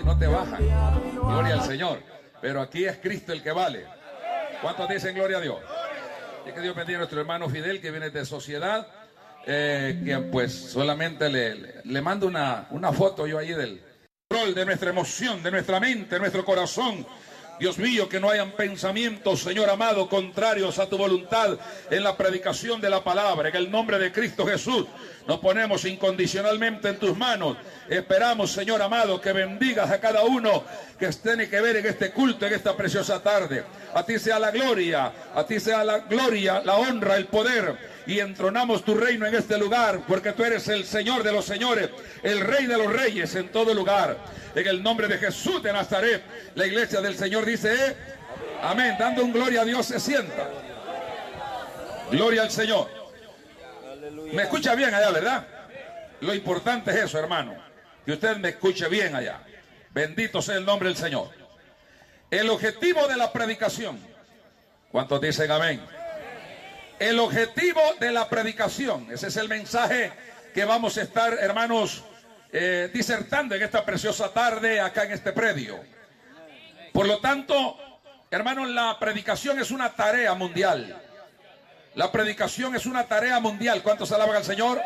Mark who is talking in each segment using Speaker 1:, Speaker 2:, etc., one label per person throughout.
Speaker 1: no te bajan. Gloria al Señor. Pero aquí es Cristo el que vale. ¿Cuántos dicen gloria a Dios? Y que Dios bendiga a nuestro hermano Fidel, que viene de Sociedad, que pues solamente le mando una foto yo ahí del control de nuestra emoción, de nuestra mente, de nuestro corazón. Dios mío, que no hayan pensamientos, Señor amado, contrarios a tu voluntad en la predicación de la palabra. En el nombre de Cristo Jesús, nos ponemos incondicionalmente en tus manos. Esperamos, Señor amado, que bendigas a cada uno que tiene que ver en este culto, en esta preciosa tarde. A ti sea la gloria, la honra, el poder. Y entronamos tu reino en este lugar, porque tú eres el Señor de los señores, el Rey de los reyes en todo lugar. En el nombre de Jesús de Nazaret, la iglesia del Señor dice, amén. Dando un gloria a Dios, se sienta. Gloria al Señor. Me escucha bien allá, ¿verdad? Lo importante es eso, hermano, que usted me escuche bien allá. Bendito sea el nombre del Señor. El objetivo de la predicación. ¿Cuántos dicen amén? El objetivo de la predicación, ese es el mensaje que vamos a estar, hermanos, disertando en esta preciosa tarde acá en este predio. Por lo tanto, hermanos, la predicación es una tarea mundial. La predicación es una tarea mundial. ¿Cuántos alaban al Señor?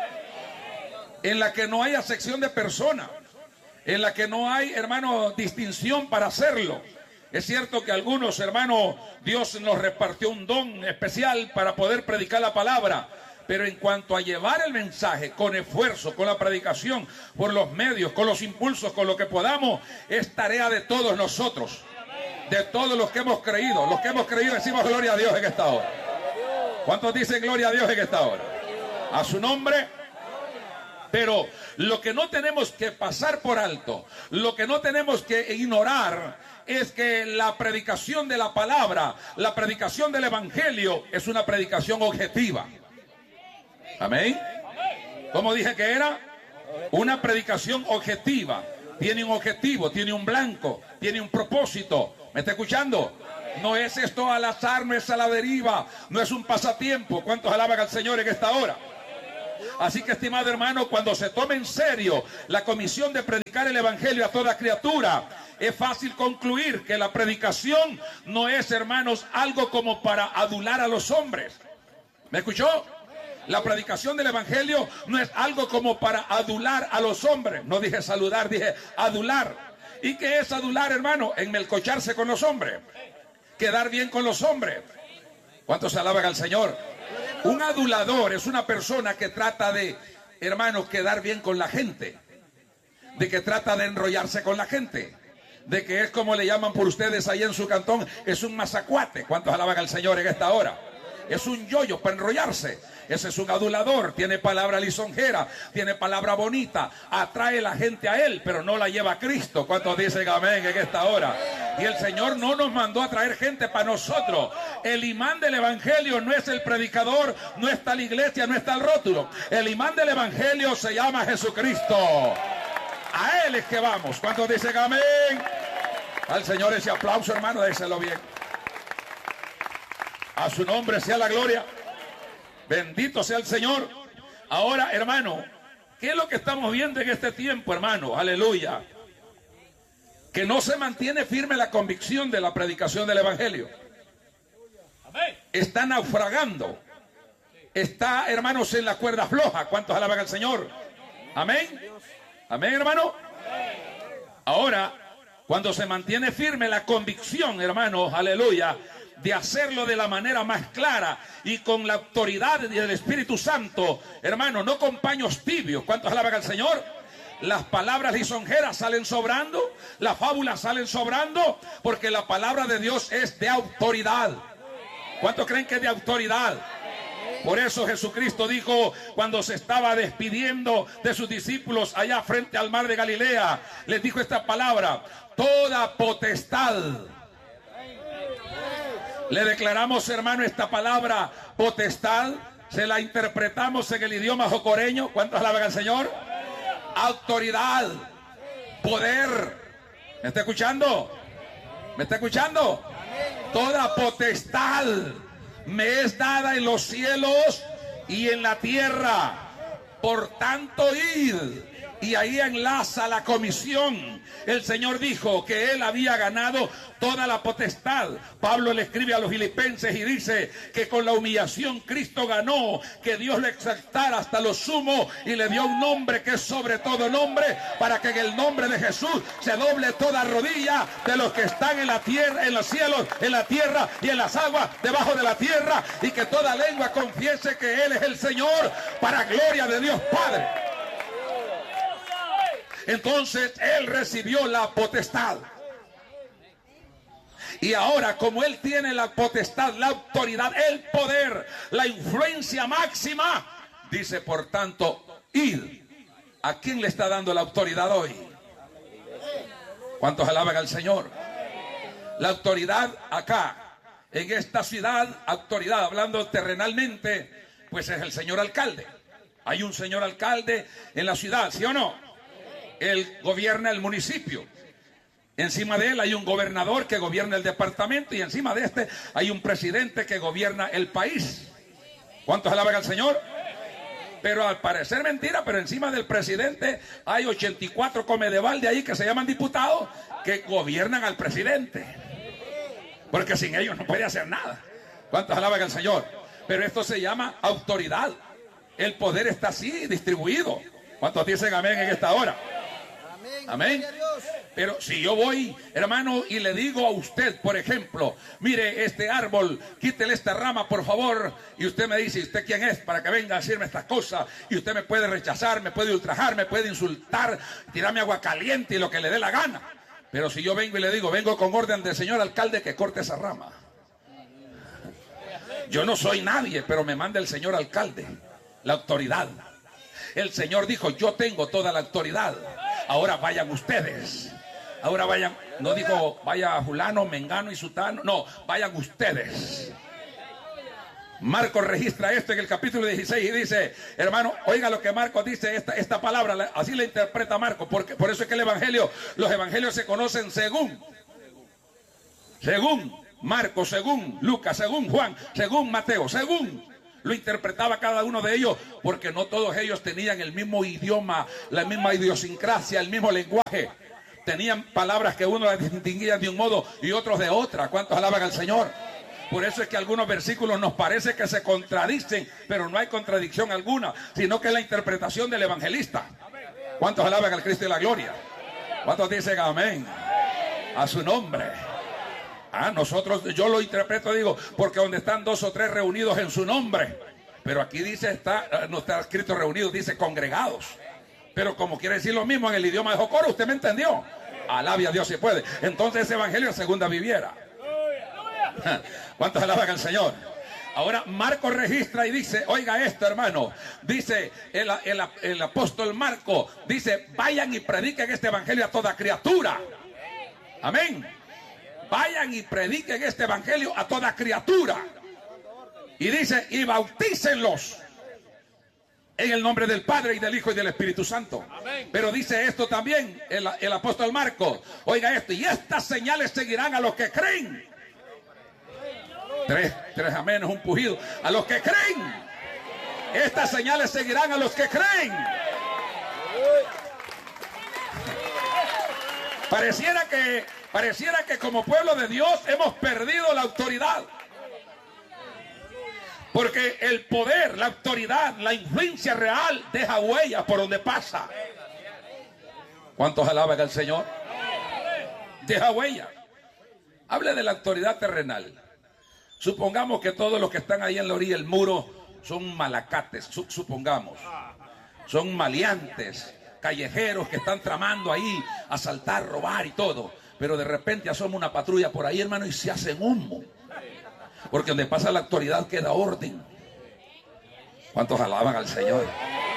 Speaker 1: En la que no hay acepción de persona, en la que no hay, hermano, distinción para hacerlo. Es cierto que algunos, hermanos, Dios nos repartió un don especial para poder predicar la palabra. Pero en cuanto a llevar el mensaje con esfuerzo, con la predicación, por los medios, con los impulsos, con lo que podamos, es tarea de todos nosotros. De todos los que hemos creído. Los que hemos creído decimos gloria a Dios en esta hora. ¿Cuántos dicen gloria a Dios en esta hora? A su nombre. Pero lo que no tenemos que pasar por alto, lo que no tenemos que ignorar, es que la predicación de la palabra, la predicación del evangelio, es una predicación objetiva. Amén. ¿Cómo dije que era? Una predicación objetiva. Tiene un objetivo, tiene un blanco, tiene un propósito. ¿Me está escuchando? No es esto al azar, no es a la deriva, no es un pasatiempo. ¿Cuántos alaban al Señor en esta hora? Así que, estimado hermano, cuando se tome en serio la comisión de predicar el evangelio a toda criatura, es fácil concluir que la predicación no es, hermanos, algo como para adular a los hombres. ¿Me escuchó? La predicación del evangelio no es algo como para adular a los hombres. No dije saludar, dije adular. ¿Y qué es adular, hermano? Enmelcocharse con los hombres, quedar bien con los hombres. ¿Cuántos alaban al Señor? Un adulador es una persona que trata de, hermanos, quedar bien con la gente, de que trata de enrollarse con la gente, de que es como le llaman por ustedes ahí en su cantón, es un mazacuate. ¿Cuántos alaban al Señor en esta hora? Es un yoyo para enrollarse. Ese es un adulador, tiene palabra lisonjera, tiene palabra bonita, atrae la gente a él, pero no la lleva a Cristo. ¿Cuántos dicen amén en esta hora? Y el Señor no nos mandó a traer gente para nosotros. El imán del evangelio no es el predicador, no está la iglesia, no está el rótulo. El imán del evangelio se llama Jesucristo. A él es que vamos. ¿Cuántos dicen amén? Al Señor ese aplauso, hermano, déselo bien. A su nombre sea la gloria. Bendito sea el Señor. Ahora, hermano, ¿qué es lo que estamos viendo en este tiempo, hermano? Aleluya. Que no se mantiene firme la convicción de la predicación del evangelio. Está naufragando. Está, hermanos, en la cuerda floja. ¿Cuántos alaban al Señor? Amén. Amén, hermano. Ahora, cuando se mantiene firme la convicción, hermanos, aleluya, de hacerlo de la manera más clara y con la autoridad del Espíritu Santo, hermano, no con paños tibios. ¿Cuántos alaban al Señor? Las palabras lisonjeras salen sobrando, las fábulas salen sobrando, porque la palabra de Dios es de autoridad. ¿Cuántos creen que es de autoridad? Por eso Jesucristo dijo, cuando se estaba despidiendo de sus discípulos allá frente al mar de Galilea, les dijo esta palabra: toda potestad. Le declaramos, hermano, esta palabra potestad, se la interpretamos en el idioma jocoreño. ¿Cuántos alaban al Señor? Autoridad, poder. ¿Me está escuchando? ¿Me está escuchando? Toda potestad me es dada en los cielos y en la tierra. Por tanto, id Y ahí enlaza la comisión. El Señor dijo que Él había ganado toda la potestad. Pablo le escribe a los filipenses y dice que con la humillación Cristo ganó, que Dios le exaltara hasta lo sumo y le dio un nombre que es sobre todo nombre, para que en el nombre de Jesús se doble toda rodilla de los que están en la tierra, en los cielos, en la tierra y en las aguas debajo de la tierra, y que toda lengua confiese que Él es el Señor, para gloria de Dios Padre. Entonces Él recibió la potestad. Y ahora, como Él tiene la potestad, la autoridad, el poder, la influencia máxima, dice, por tanto, id. ¿A quién le está dando la autoridad hoy? ¿Cuántos alaban al Señor? La autoridad acá, en esta ciudad, autoridad, hablando terrenalmente, pues es el señor alcalde. Hay un señor alcalde en la ciudad, ¿sí o no? Él gobierna el municipio. Encima de él hay un gobernador que gobierna el departamento, y encima de este hay un presidente que gobierna el país. ¿Cuántos alaban al Señor? Pero al parecer mentira, pero encima del presidente hay 84 comedebalde ahí que se llaman diputados, que gobiernan al presidente, porque sin ellos no puede hacer nada. ¿Cuántos alaban al Señor? Pero esto se llama autoridad. El poder está así distribuido. ¿Cuántos dicen amén en esta hora? Amén. Pero si yo voy, hermano, y le digo a usted, por ejemplo, mire este árbol, quítele esta rama, por favor, y usted me dice, ¿usted quién es para que venga a decirme estas cosas? Y usted me puede rechazar, me puede ultrajar, me puede insultar, tirarme agua caliente y lo que le dé la gana. Pero si yo vengo y le digo, vengo con orden del señor alcalde que corte esa rama. Yo no soy nadie, pero me manda el señor alcalde, la autoridad. El Señor dijo, yo tengo toda la autoridad. Ahora vayan ustedes. Ahora vayan, no dijo vaya fulano, mengano y sutano. No, vayan ustedes. Marcos registra esto en el capítulo 16 y dice, hermano, oiga lo que Marcos dice, esta palabra, así la interpreta Marcos, porque por eso es que el evangelio, los evangelios se conocen según Marcos, según Lucas, según Juan, según Mateo, según lo interpretaba cada uno de ellos, porque no todos ellos tenían el mismo idioma, la misma idiosincrasia, el mismo lenguaje. Tenían palabras que uno las distinguía de un modo y otros de otra. ¿Cuántos alaban al Señor? Por eso es que algunos versículos nos parece que se contradicen, pero no hay contradicción alguna, sino que es la interpretación del evangelista. ¿Cuántos alaban al Cristo de la gloria? ¿Cuántos dicen amén a su nombre? Nosotros, yo lo interpreto, digo, porque donde están 2 o 3 reunidos en su nombre, pero aquí dice, no está escrito reunidos, dice congregados, pero como quiere decir lo mismo en el idioma de Jocoro, ¿usted me entendió? Alabe a Dios si puede. Entonces ese evangelio es segunda viviera. ¿Cuántos alaban al Señor? Ahora Marcos registra y dice, oiga esto, hermano, dice el apóstol Marcos, dice, vayan y prediquen este evangelio a toda criatura. Amén. Vayan y prediquen este evangelio a toda criatura. Y dice, y bautícenlos en el nombre del Padre y del Hijo y del Espíritu Santo. Amén. Pero dice esto también el apóstol Marcos. Oiga esto, y estas señales seguirán a los que creen. Tres amenes, un pujido. A los que creen. Estas señales seguirán a los que creen. Pareciera que como pueblo de Dios hemos perdido la autoridad. Porque el poder, la autoridad, la influencia real deja huellas por donde pasa. ¿Cuántos alaban al Señor? Deja huellas. Hable de la autoridad terrenal. Supongamos que todos los que están ahí en la orilla del muro son malacates, supongamos. Son maleantes, callejeros que están tramando ahí, asaltar, robar y todo. Pero de repente asoma una patrulla por ahí, hermano, y se hacen humo. Porque donde pasa la autoridad queda orden. ¿Cuántos alaban al Señor?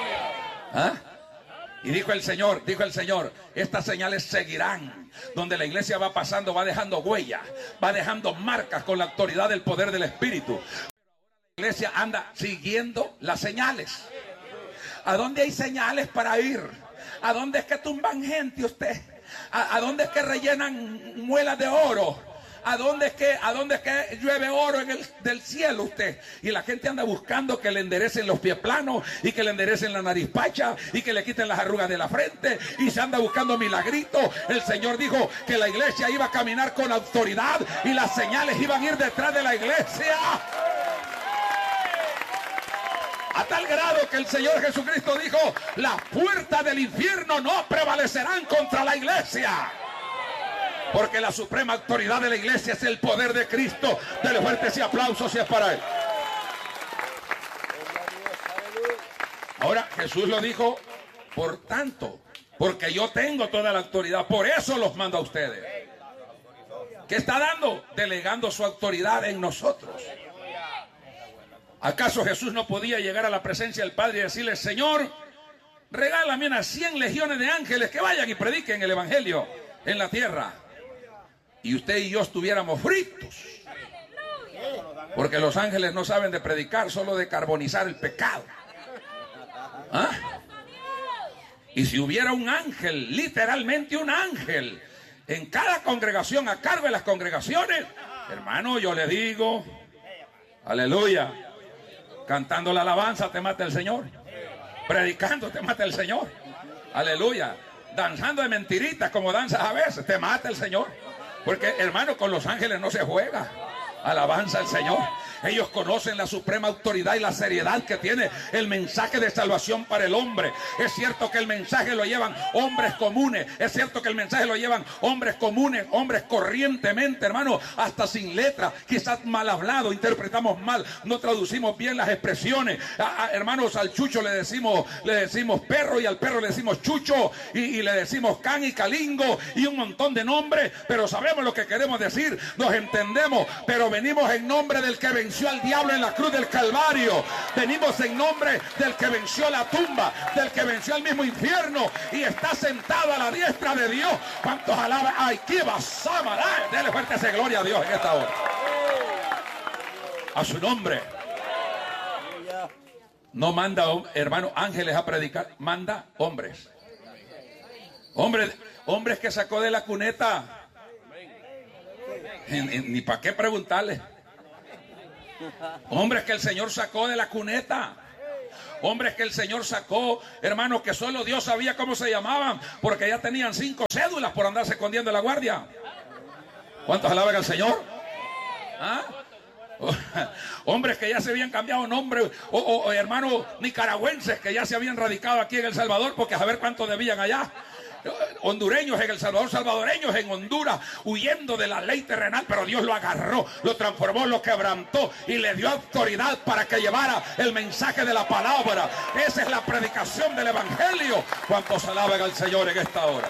Speaker 1: Y dijo el Señor, estas señales seguirán. Donde la iglesia va pasando, va dejando huellas, va dejando marcas con la autoridad del poder del Espíritu. La iglesia anda siguiendo las señales. ¿A dónde hay señales para ir? ¿A dónde es que tumban gente usted? ¿A dónde es que rellenan muelas de oro? ¿A dónde es que llueve oro del cielo usted? Y la gente anda buscando que le enderecen los pies planos y que le enderecen la nariz pacha y que le quiten las arrugas de la frente y se anda buscando milagritos. El Señor dijo que la iglesia iba a caminar con autoridad y las señales iban a ir detrás de la iglesia. A tal grado que el Señor Jesucristo dijo: las puertas del infierno no prevalecerán contra la iglesia. Porque la suprema autoridad de la iglesia es el poder de Cristo. Dele fuertes y aplausos si es para Él. Ahora Jesús lo dijo: por tanto, porque yo tengo toda la autoridad, por eso los mando a ustedes. ¿Qué está dando? Delegando su autoridad en nosotros. ¿Acaso Jesús no podía llegar a la presencia del Padre y decirle: Señor, regálame unas 100 legiones de ángeles que vayan y prediquen el evangelio en la tierra? Y usted y yo estuviéramos fritos. Porque los ángeles no saben de predicar, solo de carbonizar el pecado. ¿Ah? Y si hubiera un ángel, literalmente un ángel, en cada congregación, a cargo de las congregaciones, hermano, yo le digo, aleluya, cantando la alabanza te mata el Señor, predicando te mata el Señor, aleluya, danzando de mentiritas como danzas a veces, te mata el Señor. Porque, hermano, con los ángeles no se juega. Alabanza al Señor. Ellos conocen la suprema autoridad y la seriedad que tiene el mensaje de salvación para el hombre. Es cierto que el mensaje lo llevan hombres comunes. Es cierto que el mensaje lo llevan hombres comunes, hombres corrientemente, hermano, hasta sin letra. Quizás mal hablado, interpretamos mal, no traducimos bien las expresiones. Hermanos, al chucho le decimos perro, y al perro le decimos chucho, y le decimos can y calingo y un montón de nombres, pero sabemos lo que queremos decir, nos entendemos, pero venimos en nombre del que venció al diablo en la cruz del Calvario. Venimos en nombre del que venció la tumba, del que venció al mismo infierno y está sentado a la diestra de Dios. ¿Cuántos alaban? ¡Ay, qué basama! Dele fuerte esa gloria a Dios en esta hora. A su nombre. No manda, hermano, ángeles a predicar, manda hombres. Hombres que sacó de la cuneta. Ni para qué preguntarle. Hombres que el Señor sacó de la cuneta. Hombres que el Señor sacó, hermanos, que solo Dios sabía cómo se llamaban, porque ya tenían 5 cédulas por andarse escondiendo en la guardia. ¿Cuántos alaban al Señor? ¿Ah? Hombres que ya se habían cambiado nombre, o hermanos nicaragüenses que ya se habían radicado aquí en El Salvador, porque a ver cuánto debían allá. Hondureños en El Salvador, salvadoreños en Honduras, huyendo de la ley terrenal, pero Dios lo agarró, lo transformó, lo quebrantó y le dio autoridad para que llevara el mensaje de la palabra. Esa es la predicación del evangelio. ¿Cuántos alaban al Señor en esta hora?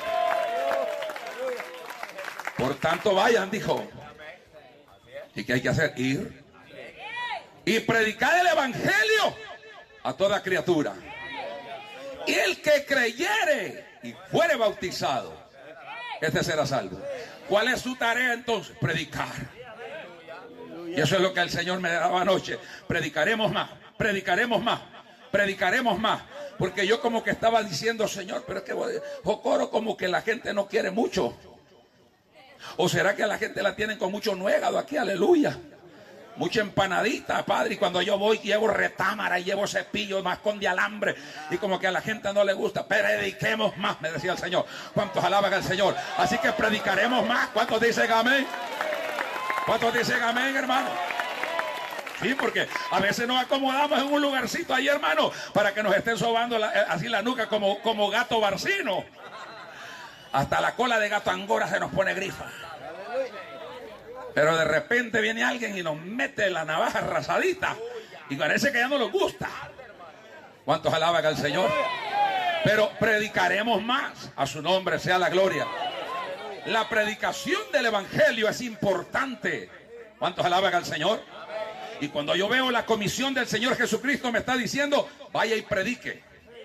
Speaker 1: Por tanto, vayan, dijo. ¿Y qué hay que hacer? Ir y predicar el evangelio a toda criatura. Y el que creyere y fuere bautizado, este será salvo. ¿Cuál es su tarea entonces? Predicar. Y eso es lo que el Señor me daba anoche. Predicaremos más, predicaremos más, predicaremos más. Porque yo como que estaba diciendo: Señor, pero es que Jocoro, como que la gente no quiere mucho. ¿O será que a la gente la tienen con mucho nuegado aquí? Aleluya. Mucha empanadita, Padre, y cuando yo voy llevo retámara, llevo cepillo, mascón de alambre, y como que a la gente no le gusta. Prediquemos más, me decía el Señor. ¿Cuántos alaban al Señor? Así que predicaremos más. ¿Cuántos dicen amén? ¿Cuántos dicen amén, hermano? Sí, porque a veces nos acomodamos en un lugarcito ahí, hermano, para que nos estén sobando así la nuca como gato barcino. Hasta la cola de gato angora se nos pone grifa. Pero de repente viene alguien y nos mete la navaja rasadita y parece que ya no nos gusta. ¿Cuántos alaban al Señor? Pero predicaremos más. A su nombre sea la gloria. La predicación del evangelio es importante. ¿Cuántos alaban al Señor? Y cuando yo veo la comisión del Señor Jesucristo, me está diciendo: vaya y predique.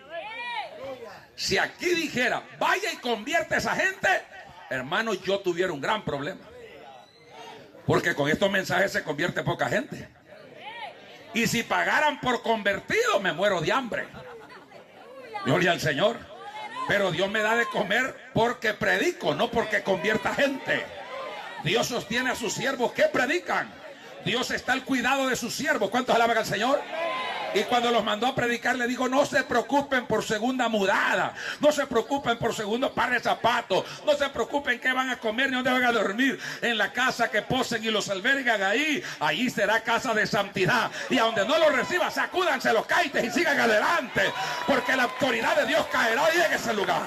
Speaker 1: Si aquí dijera: vaya y convierte a esa gente, hermano, yo tuviera un gran problema. Porque con estos mensajes se convierte poca gente. Y si pagaran por convertido, me muero de hambre. Gloria al Señor. Pero Dios me da de comer porque predico, no porque convierta gente. Dios sostiene a sus siervos que predican. Dios está al cuidado de sus siervos. ¿Cuántos alaban al Señor? Y cuando los mandó a predicar, le dijo: no se preocupen por segunda mudada, no se preocupen por segundo par de zapatos, no se preocupen qué van a comer ni dónde van a dormir. En la casa que posen y los albergan ahí será casa de santidad. Y a donde no los reciba, sacúdanse los caites y sigan adelante, porque la autoridad de Dios caerá y en ese lugar.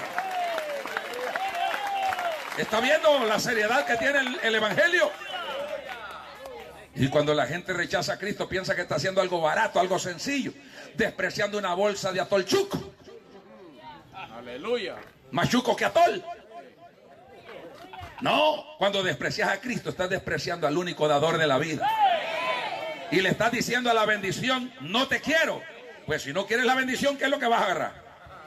Speaker 1: ¿Está viendo la seriedad que tiene el evangelio? Y cuando la gente rechaza a Cristo, piensa que está haciendo algo barato, algo sencillo, despreciando una bolsa de atol chuco.
Speaker 2: Aleluya.
Speaker 1: Más chuco que atol. No, cuando desprecias a Cristo, estás despreciando al único dador de la vida. Y le estás diciendo a la bendición: no te quiero. Pues si no quieres la bendición, ¿qué es lo que vas a agarrar?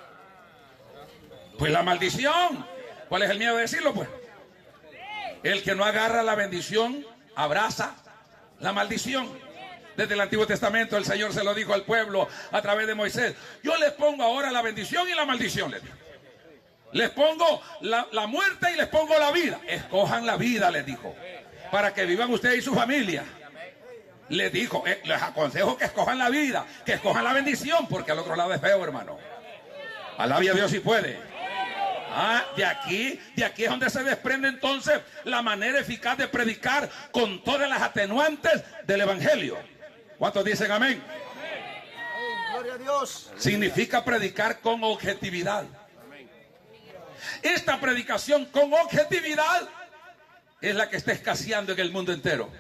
Speaker 1: Pues la maldición. ¿Cuál es el miedo de decirlo? Pues el que no agarra la bendición abraza la maldición. Desde el Antiguo Testamento el Señor se lo dijo al pueblo a través de Moisés: yo les pongo ahora la bendición y la maldición, les dijo. Les pongo la muerte y les pongo la vida. Escojan la vida, les dijo, para que vivan ustedes y su familia. Les dijo, les aconsejo que escojan la vida, que escojan la bendición, porque al otro lado es feo, hermano. Alabe a Dios si puede. De aquí es donde se desprende entonces la manera eficaz de predicar con todas las atenuantes del evangelio. ¿Cuántos dicen amén?
Speaker 2: Gloria a Dios.
Speaker 1: Significa predicar con objetividad. Esta predicación con objetividad es la que está escaseando en el mundo entero.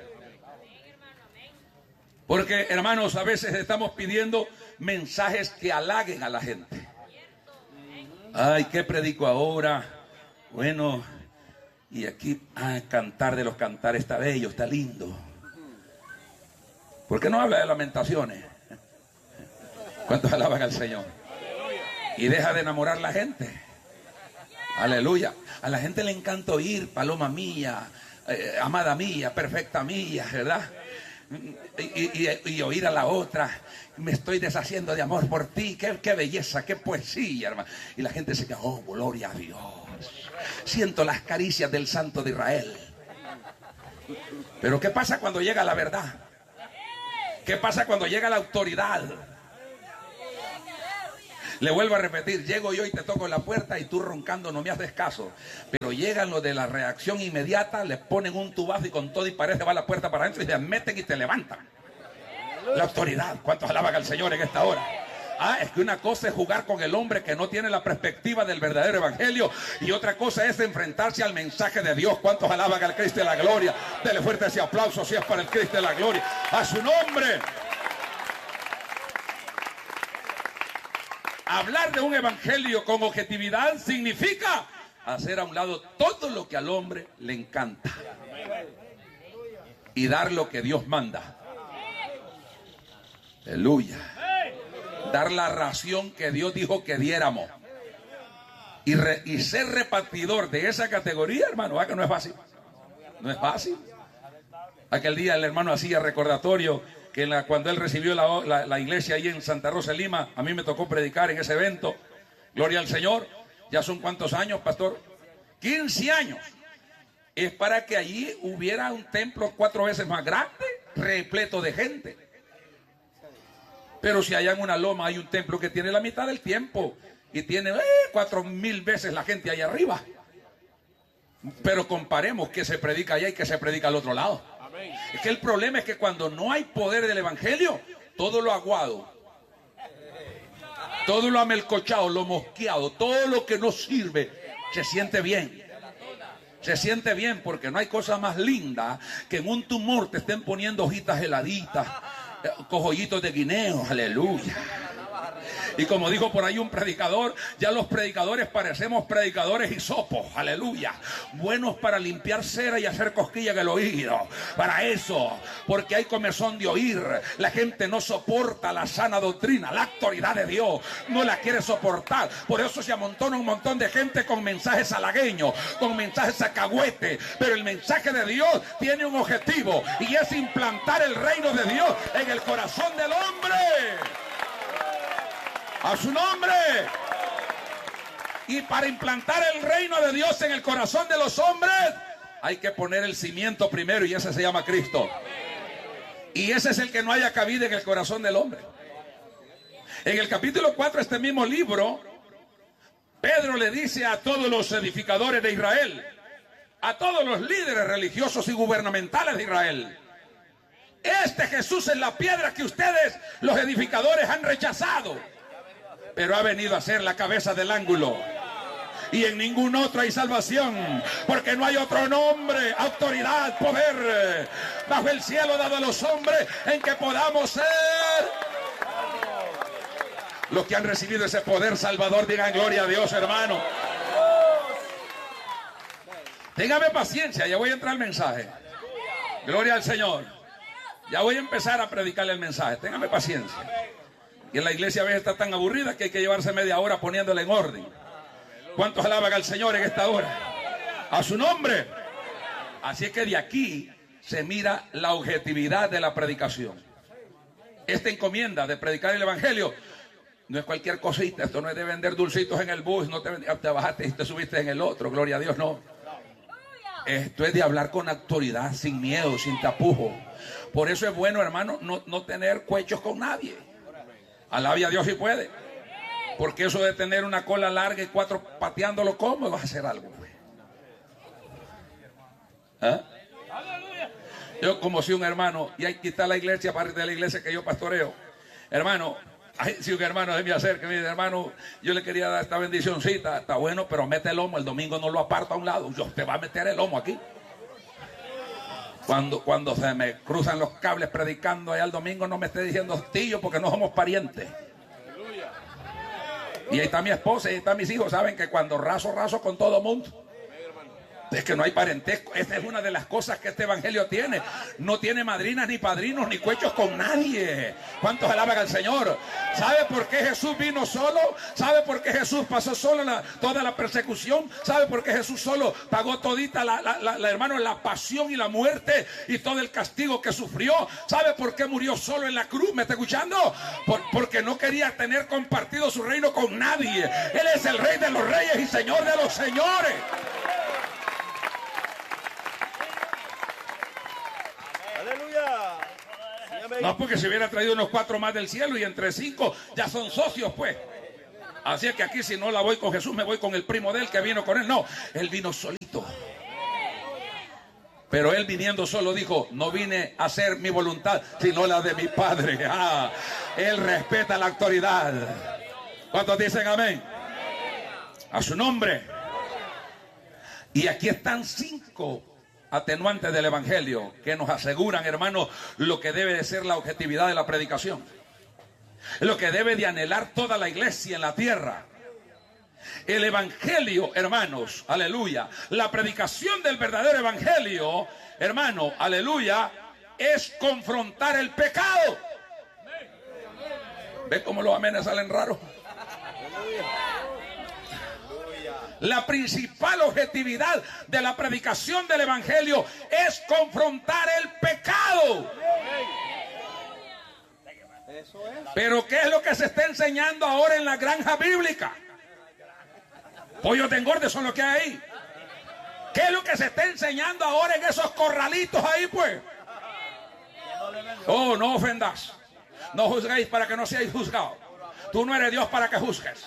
Speaker 1: Porque, hermanos, a veces estamos pidiendo mensajes que halaguen a la gente. Ay, ¿qué predico ahora? Bueno, y aquí, cantar de los cantares está bello, está lindo. ¿Por qué no habla de lamentaciones? ¿Cuántos alaban al Señor? Y deja de enamorar a la gente. Aleluya. A la gente le encanta oír: paloma mía, amada mía, perfecta mía, ¿verdad? Y oír a la otra: me estoy deshaciendo de amor por ti. Qué belleza, qué poesía, hermano. Y la gente se queda: oh, gloria a Dios, siento las caricias del Santo de Israel. Pero ¿qué pasa cuando llega la verdad? ¿Qué pasa cuando llega la autoridad? Le vuelvo a repetir: llego yo y te toco la puerta y tú roncando no me haces caso. Pero llegan los de la reacción inmediata, le ponen un tubazo y con todo y pared va la puerta para adentro y te meten y te levantan. La autoridad. ¿Cuántos alaban al Señor en esta hora? Es que una cosa es jugar con el hombre que no tiene la perspectiva del verdadero evangelio, y otra cosa es enfrentarse al mensaje de Dios. ¿Cuántos alaban al Cristo de la gloria? Dele fuerte ese aplauso si es para el Cristo de la gloria. A su nombre. Hablar de un evangelio con objetividad significa hacer a un lado todo lo que al hombre le encanta y dar lo que Dios manda. Aleluya. Dar la ración que Dios dijo que diéramos. Y ser repartidor de esa categoría, hermano, ¿verdad que no es fácil? No es fácil. Aquel día el hermano hacía recordatorio que cuando él recibió la iglesia ahí en Santa Rosa, Lima, a mí me tocó predicar en ese evento. Gloria al Señor. Ya son ¿cuántos años, pastor? 15 años. Es para que allí hubiera un templo 4 veces más grande, repleto de gente. Pero si allá en una loma hay un templo que tiene la mitad del tiempo y tiene 4,000 veces la gente allá arriba. Pero comparemos que se predica allá y que se predica al otro lado. Amén. Es que el problema es que cuando no hay poder del evangelio, todo lo aguado, todo lo amelcochado, lo mosqueado, todo lo que no sirve, se siente bien. Se siente bien, porque no hay cosa más linda que en un tumor te estén poniendo hojitas heladitas, cojollitos de guineo. Aleluya. Y como dijo por ahí un predicador, ya los predicadores parecemos predicadores hisopos, aleluya, buenos para limpiar cera y hacer cosquilla en el oído, para eso, porque hay comezón de oír. La gente no soporta la sana doctrina, la autoridad de Dios, no la quiere soportar. Por eso se amontona un montón de gente con mensajes halagüeños, con mensajes alcahuetes. Pero el mensaje de Dios tiene un objetivo, y es implantar el reino de Dios en el corazón del hombre. A su nombre. Y para implantar el reino de Dios en el corazón de los hombres, hay que poner el cimiento primero y ese se llama Cristo. Y ese es el que no haya cabida en el corazón del hombre. En el capítulo 4 de este mismo libro, Pedro le dice a todos los edificadores de Israel, a todos los líderes religiosos y gubernamentales de Israel: este Jesús es la piedra que ustedes, los edificadores, han rechazado, pero ha venido a ser la cabeza del ángulo. Y en ningún otro hay salvación, porque no hay otro nombre, autoridad, poder bajo el cielo dado a los hombres en que podamos ser. Los que han recibido ese poder salvador, digan gloria a Dios, hermano. Téngame paciencia, ya voy a entrar al mensaje. Gloria al Señor. Ya voy a empezar a predicarle el mensaje. Téngame paciencia. Y en la iglesia a veces está tan aburrida que hay que llevarse media hora poniéndola en orden. ¿Cuántos alaban al Señor en esta hora? A su nombre. Así es que de aquí se mira la objetividad de la predicación. Esta encomienda de predicar el evangelio no es cualquier cosita. Esto no es de vender dulcitos en el bus, no te bajaste y te subiste en el otro, gloria a Dios, no. Esto es de hablar con autoridad, sin miedo, sin tapujo. Por eso es bueno, hermano, no tener cuechos con nadie. Alabe a Dios si puede. Porque eso de tener una cola larga y 4 pateándolo, ¿cómo vas a hacer algo? ¿Ah? Yo como si un hermano, y aquí está la iglesia, parte de la iglesia que yo pastoreo. Hermano, si un hermano de mí acerca, me dice: hermano, yo le quería dar esta bendicioncita, está bueno, pero mete el lomo, el domingo no lo aparta a un lado. Yo, te va a meter el lomo aquí. Cuando se me cruzan los cables predicando allá el domingo, no me esté diciendo tío, porque no somos parientes. Y ahí está mi esposa y ahí están mis hijos, saben que cuando raso con todo mundo. Es que no hay parentesco. Esta es una de las cosas que este evangelio tiene. No tiene madrinas, ni padrinos, ni cuechos con nadie. ¿Cuántos alaban al Señor? ¿Sabe por qué Jesús vino solo? ¿Sabe por qué Jesús pasó solo toda la persecución? ¿Sabe por qué Jesús solo pagó todita hermano, la pasión y la muerte y todo el castigo que sufrió? ¿Sabe por qué murió solo en la cruz? ¿Me está escuchando? Porque no quería tener compartido su reino con nadie. Él es el Rey de los reyes y Señor de los señores. No, porque se hubiera traído unos 4 más del cielo y entre 5 ya son socios, pues. Así es que aquí, si no la voy con Jesús, me voy con el primo de él que vino con él. No, él vino solito. Pero él, viniendo solo, dijo: no vine a hacer mi voluntad, sino la de mi Padre. Él respeta la autoridad. ¿Cuántos dicen amén? A su nombre. Y aquí están 5 atenuantes del evangelio que nos aseguran, hermanos, lo que debe de ser la objetividad de la predicación, lo que debe de anhelar toda la iglesia en la tierra. El evangelio, hermanos, aleluya, la predicación del verdadero evangelio, hermano, aleluya, es confrontar el pecado. ¿Ves cómo los amenes salen raros? La principal objetividad de la predicación del evangelio es confrontar el pecado. Pero ¿qué es lo que se está enseñando ahora en la granja bíblica? Pollos de engorde son lo que hay ahí. ¿Qué es lo que se está enseñando ahora en esos corralitos ahí, pues? Oh, no ofendas. No juzguéis para que no seáis juzgados. Tú no eres Dios para que juzgues.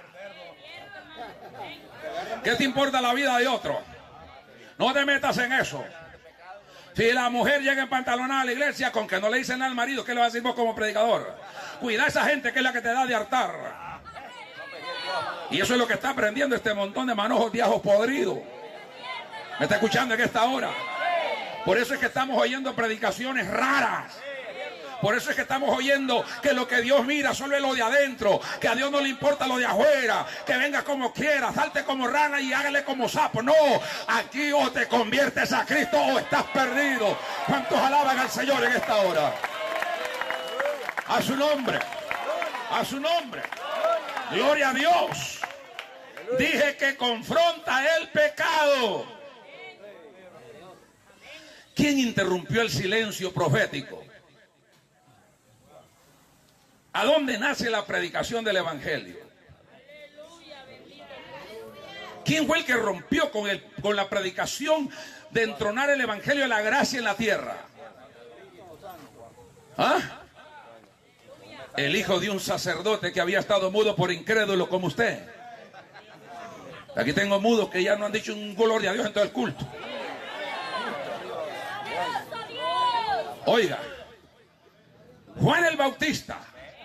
Speaker 1: ¿Qué te importa la vida de otro? No te metas en eso. Si la mujer llega en pantalonada a la iglesia, con que no le dicen nada al marido, ¿qué le vas a decir vos como predicador? Cuida a esa gente que es la que te da de hartar. Y eso es lo que está aprendiendo este montón de manojos de ajos podridos. ¿Me está escuchando en esta hora? Por eso es que estamos oyendo predicaciones raras. Por eso es que estamos oyendo que lo que Dios mira solo es lo de adentro, que a Dios no le importa lo de afuera, que venga como quiera, salte como rana y hágale como sapo. No, aquí o te conviertes a Cristo o estás perdido. ¿Cuántos alaban al Señor en esta hora? A su nombre, a su nombre. Gloria a Dios. Dije que confronta el pecado. ¿Quién interrumpió el silencio profético? ¿A dónde nace la predicación del evangelio? ¿Quién fue el que rompió con la predicación de entronar el evangelio de la gracia en la tierra. ¿Ah? El hijo de un sacerdote que había estado mudo por incrédulo como usted. Aquí tengo mudos que ya no han dicho un gloria a Dios en todo el culto. Oiga, Juan el Bautista.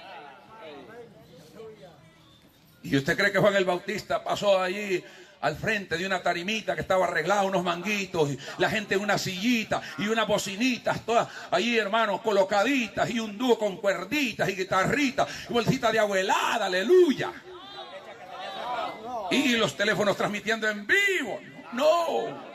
Speaker 1: ¿Y usted cree que Juan el Bautista pasó allí al frente de una tarimita que estaba arreglada, unos manguitos, y la gente en una sillita y unas bocinitas, todas allí, hermanos, colocaditas, y un dúo con cuerditas y guitarritas, y bolsita de abuelada, aleluya? Y los teléfonos transmitiendo en vivo. No.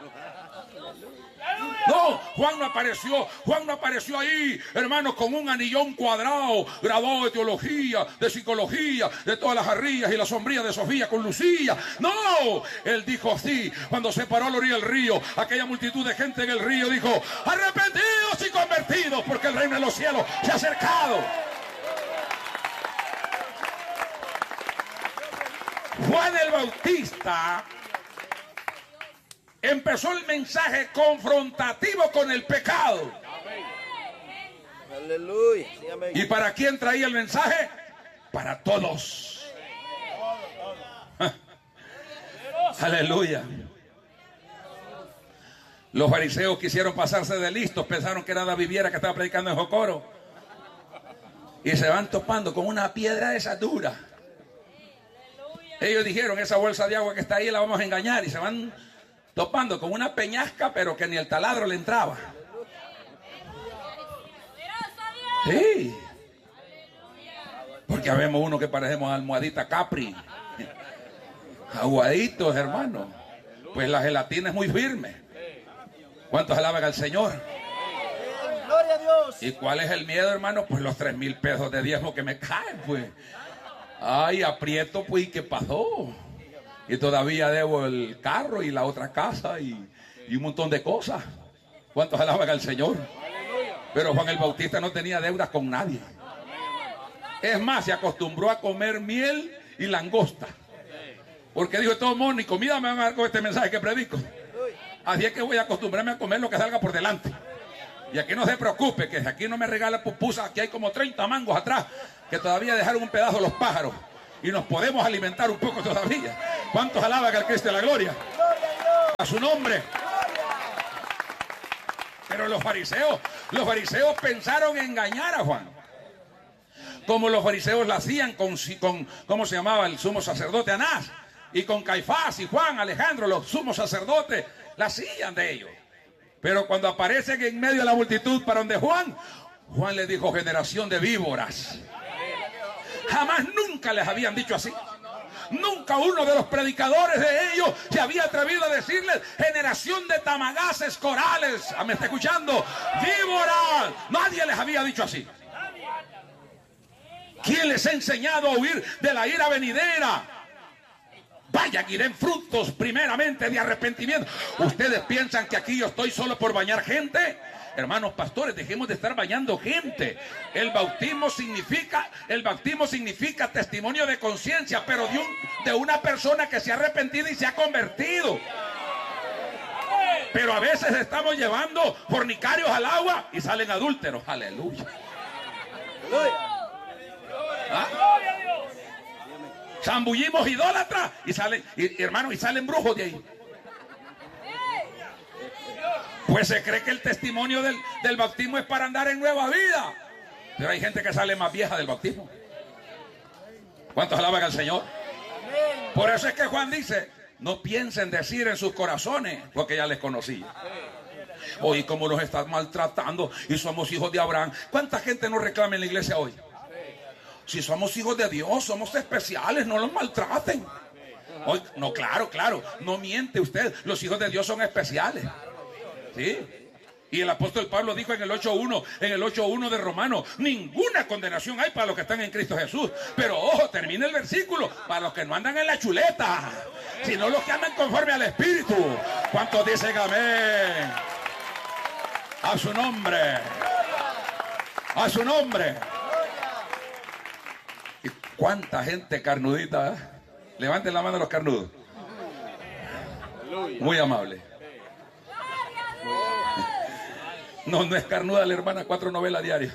Speaker 1: No, Juan no apareció ahí, hermanos, con un anillón cuadrado, graduado de teología, de psicología, de todas las jarrillas y las sombrillas de Sofía con Lucía. No, él dijo así, cuando se paró a la orilla del río, aquella multitud de gente en el río dijo: arrepentidos y convertidos, porque el reino de los cielos se ha acercado. Juan el Bautista empezó el mensaje confrontativo con el pecado.
Speaker 2: Aleluya.
Speaker 1: ¿Y para quién traía el mensaje? Para todos. Aleluya. Los fariseos quisieron pasarse de listos, pensaron que era David Viera que estaba predicando en Jocoro, y se van topando con una piedra de esa dura. Ellos dijeron: esa bolsa de agua que está ahí la vamos a engañar, y se van topando con una peñasca, pero que ni el taladro le entraba. Sí. Porque habemos uno que parecemos almohadita Capri. Aguaditos, hermano. Pues la gelatina es muy firme. ¿Cuántos alaban al Señor?
Speaker 2: Gloria a Dios.
Speaker 1: ¿Y cuál es el miedo, hermano? Pues los 3,000 pesos de diezmo que me caen, pues. Ay, aprieto, pues, ¿y qué pasó? Y todavía debo el carro y la otra casa y un montón de cosas. ¿Cuántos alaban al Señor? Pero Juan el Bautista no tenía deudas con nadie. Es más, se acostumbró a comer miel y langosta. Porque dijo: de todo modo, ni comida me van a dar con este mensaje que predico. Así es que voy a acostumbrarme a comer lo que salga por delante. Y aquí no se preocupe, que aquí no me regala pupusas. Aquí hay como 30 mangos atrás que todavía dejaron un pedazo los pájaros. Y nos podemos alimentar un poco todavía. ¿Cuántos alaban al Cristo de la gloria? A su nombre. Pero los fariseos pensaron engañar a Juan. Como los fariseos lo hacían con ¿cómo se llamaba el sumo sacerdote? Anás. Y con Caifás y Juan, Alejandro, los sumos sacerdotes, la hacían de ellos. Pero cuando aparecen en medio de la multitud para donde Juan les dijo: generación de víboras. Jamás nunca les habían dicho así. Nunca uno de los predicadores de ellos se había atrevido a decirles: generación de tamagaces corales. ¿Me está escuchando? Víboras. Nadie les había dicho así. ¿Quién les ha enseñado a huir de la ira venidera? Vayan y den frutos primeramente de arrepentimiento. ¿Ustedes piensan que aquí yo estoy solo por bañar gente? Hermanos pastores, dejemos de estar bañando gente. El bautismo significa testimonio de conciencia, pero de una persona que se ha arrepentido y se ha convertido. Pero a veces estamos llevando fornicarios al agua y salen adúlteros. Aleluya. ¿Ah? Zambullimos idólatras y salen, hermanos, y salen brujos de ahí. Pues se cree que el testimonio del bautismo es para andar en nueva vida. Pero hay gente que sale más vieja del bautismo. ¿Cuántos alaban al Señor? Por eso es que Juan dice: no piensen decir en sus corazones, porque ya les conocía. Hoy como nos están maltratando y somos hijos de Abraham. ¿Cuánta gente nos reclama en la iglesia hoy? Si somos hijos de Dios, somos especiales, no los maltraten. Hoy, no, claro, no miente usted. Los hijos de Dios son especiales. ¿Sí? Y el apóstol Pablo dijo en el 8.1 de Romanos: ninguna condenación hay para los que están en Cristo Jesús. Pero ojo, termina el versículo: para los que no andan en la chuleta, sino los que andan conforme al Espíritu. ¿Cuántos dicen amén? A su nombre. A su nombre. ¿Y cuánta gente carnudita? Levanten la mano los carnudos. Muy amable. No, no es carnuda la hermana, 4 novelas diarias.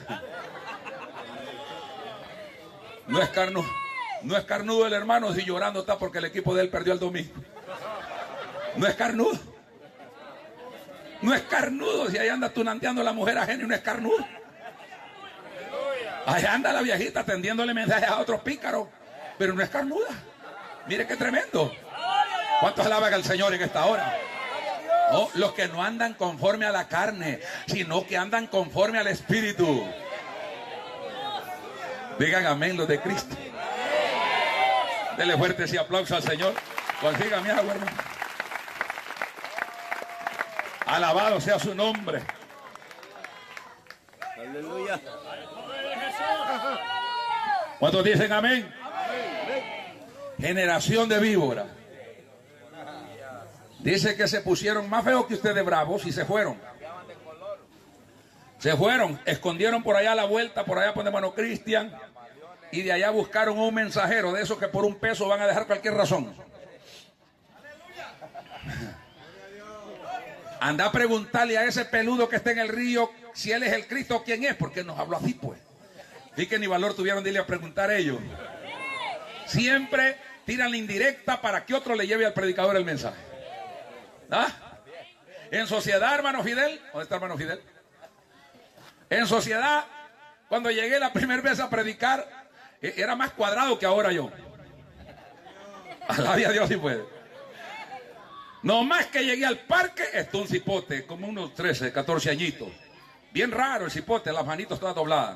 Speaker 1: No es carnudo el hermano si llorando está porque el equipo de él perdió el domingo. No es carnudo. No es carnudo si ahí anda tunanteando a la mujer ajena y no es carnudo. Ahí anda la viejita tendiéndole mensajes a otros pícaros, pero no es carnuda. Mire qué tremendo. ¿Cuántos alaban al Señor en esta hora? No, los que no andan conforme a la carne, sino que andan conforme al Espíritu. Digan amén los de Cristo. Dele fuerte ese aplauso al Señor. Consiga mi agua, hermano. Alabado sea su nombre.
Speaker 2: Aleluya.
Speaker 1: ¿Cuántos dicen amén? Generación de víboras. Dice que se pusieron más feos que ustedes bravos y se fueron. Se fueron, escondieron por allá a la vuelta, por allá por hermano Cristian, y de allá buscaron un mensajero de esos que por $1 van a dejar cualquier razón. Anda a preguntarle a ese peludo que está en el río si él es el Cristo o quién es, porque nos habló así, pues. Y que ni valor tuvieron de irle a preguntar a ellos. Siempre tiran la indirecta para que otro le lleve al predicador el mensaje. ¿Ah? En sociedad, hermano Fidel, ¿dónde está hermano Fidel? En sociedad, cuando llegué la primera vez a predicar, era más cuadrado que ahora yo. Alabia a Dios si puede. No más que llegué al parque, está un cipote, como unos 13, 14 añitos. Bien raro el cipote, las manitos todas dobladas.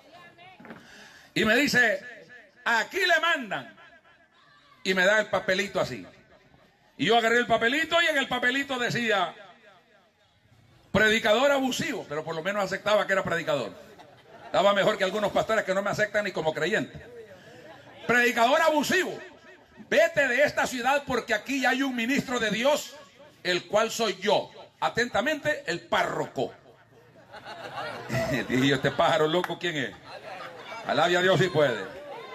Speaker 1: Y me dice, aquí le mandan. Y me da el papelito así. Y yo agarré el papelito y en el papelito decía, predicador abusivo, pero por lo menos aceptaba que era predicador. Estaba mejor que algunos pastores que no me aceptan ni como creyente. Predicador abusivo. Vete de esta ciudad porque aquí ya hay un ministro de Dios, el cual soy yo. Atentamente, el párroco. Dije yo, este pájaro loco, ¿quién es? Alabia a Dios si puede.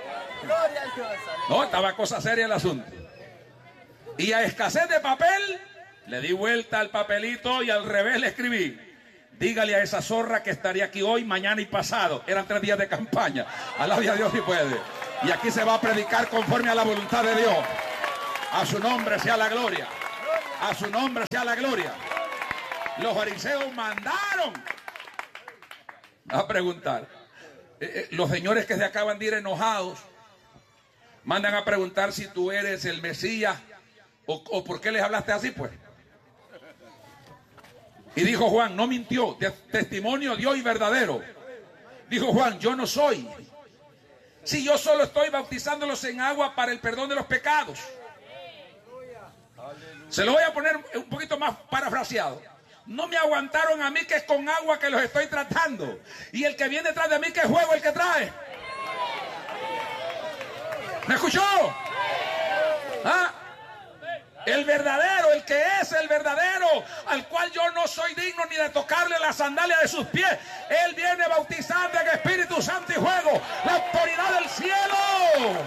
Speaker 1: No, estaba cosa seria el asunto. Y a escasez de papel, le di vuelta al papelito y al revés le escribí, dígale a esa zorra que estaría aquí hoy, mañana y pasado. Eran 3 días de campaña. Alabia a Dios si puede. Y aquí se va a predicar conforme a la voluntad de Dios. A su nombre sea la gloria. A su nombre sea la gloria. Los fariseos mandaron a preguntar. Los señores que se acaban de ir enojados mandan a preguntar si tú eres el Mesías o por qué les hablaste así, pues. Y dijo Juan, no mintió, testimonio dio y verdadero. Dijo Juan, yo no soy. Si yo solo estoy bautizándolos en agua para el perdón de los pecados. Se lo voy a poner un poquito más parafraseado. No me aguantaron a mí que es con agua que los estoy tratando. Y el que viene detrás de mí que es fuego el que trae. ¿Me escuchó? ¿Ah? El verdadero, el que es el verdadero, al cual yo no soy digno ni de tocarle la sandalia de sus pies. Él viene bautizando en Espíritu Santo y fuego, la autoridad del cielo.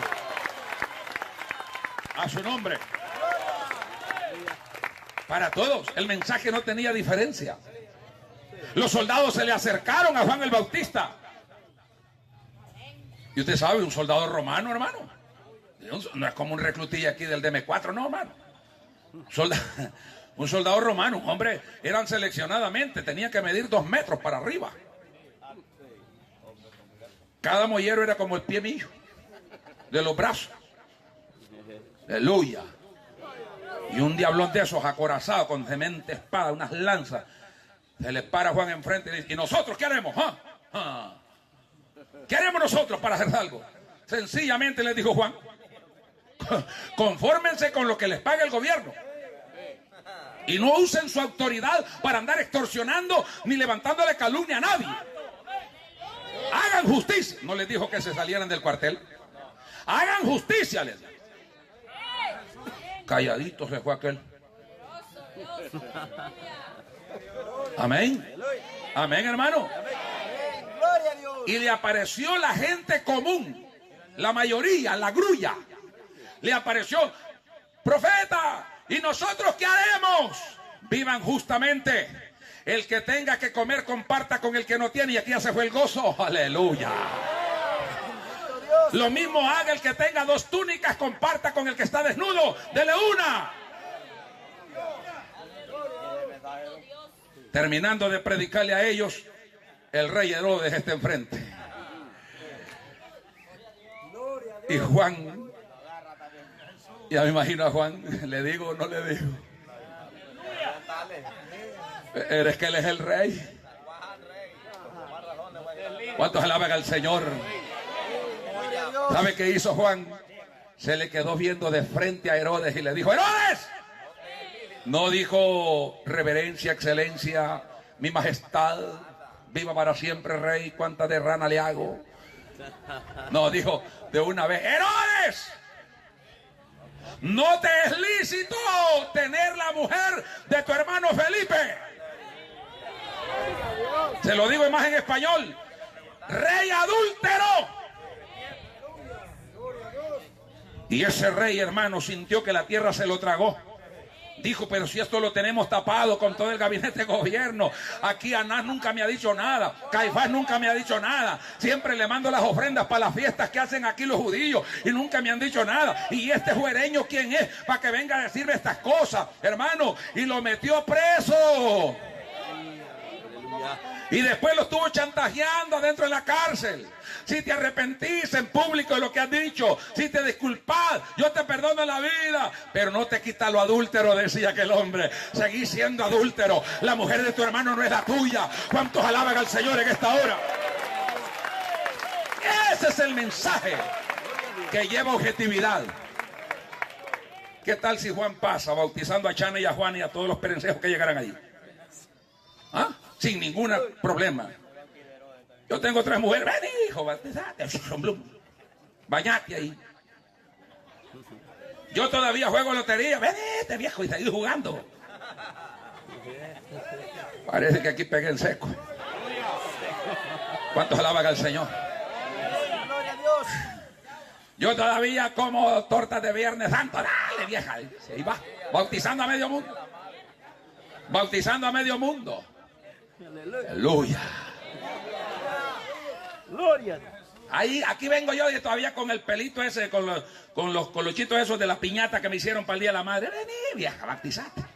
Speaker 1: A su nombre. Para todos, el mensaje no tenía diferencia. Los soldados se le acercaron a Juan el Bautista. Y usted sabe, un soldado romano, hermano. No es como un reclutilla aquí del DM4, no, hermano. Un soldado romano, hombre, eran seleccionadamente, tenía que medir 2 metros para arriba. Cada mollero era como el pie mío, de los brazos. Aleluya. Y un diablón de esos acorazado con semente espada, unas lanzas, se le para a Juan enfrente y dice, ¿y nosotros qué haremos? ¿Qué haremos nosotros para hacer algo? Sencillamente les dijo Juan, confórmense con lo que les paga el gobierno y no usen su autoridad para andar extorsionando ni levantándole calumnia a nadie. Hagan justicia. No les dijo que se salieran del cuartel. Hagan justicia, les dijo. Calladito se fue aquel. Amén. Amén, hermano. Y le apareció la gente común, la mayoría, la grulla. Le apareció, profeta, ¿y nosotros qué haremos? Vivan justamente. El que tenga que comer, comparta con el que no tiene. Y aquí ya se fue el gozo. Aleluya. Lo mismo haga el que tenga 2 túnicas, comparta con el que está desnudo. Dele una. Terminando de predicarle a ellos, el rey Herodes está enfrente. Y Juan, ya me imagino a Juan, ¿le digo o no le digo? ¿Eres que él es el rey? ¿Cuántos alaban al Señor? ¿Sabe qué hizo Juan? Se le quedó viendo de frente a Herodes y le dijo: ¡Herodes! No dijo reverencia, excelencia, mi majestad, viva para siempre rey, cuánta de rana le hago. No, dijo de una vez: ¡Herodes! No te es lícito tener la mujer de tu hermano Felipe. Se lo digo más en español: rey adúltero. Y ese rey, hermano, sintió que la tierra se lo tragó. Dijo: pero si esto lo tenemos tapado con todo el gabinete de gobierno. Aquí Anás nunca me ha dicho nada. Caifás nunca me ha dicho nada. Siempre le mando las ofrendas para las fiestas que hacen aquí los judíos y nunca me han dicho nada. Y este juereño, ¿quién es? Para que venga a decirme estas cosas, hermano. Y lo metió preso. Y después lo estuvo chantajeando adentro de la cárcel. Si te arrepentís en público de lo que has dicho, si te disculpas, yo te perdono la vida. Pero no te quita lo adúltero, decía aquel hombre. Seguís siendo adúltero. La mujer de tu hermano no es la tuya. ¿Cuántos alaban al Señor en esta hora? Ese es el mensaje que lleva objetividad. ¿Qué tal si Juan pasa bautizando a Chana y a Juan y a todos los perencejos que llegaran allí? ¿Ah? Sin ningún problema. Yo tengo 3 mujeres. Ven, hijo, bautizate. Bañate ahí. Yo todavía juego lotería. Venite, viejo, y seguí jugando. Parece que aquí pegué en seco. ¿Cuántos alaban al Señor? Yo todavía como tortas de Viernes Santo. Dale, vieja. Ahí va. Bautizando a medio mundo. Bautizando a medio mundo. Aleluya.
Speaker 2: Gloria.
Speaker 1: Ahí, aquí vengo yo y todavía con el pelito ese, con los colochitos esos de la piñata que me hicieron para el Día de la Madre. Vení, vieja, bautizate.